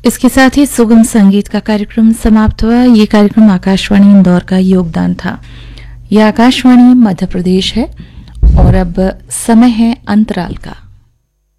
इसके साथ ही सुगम संगीत का कार्यक्रम समाप्त हुआ। ये कार्यक्रम आकाशवाणी इंदौर का योगदान था। यह आकाशवाणी मध्य प्रदेश है और अब समय है अंतराल का।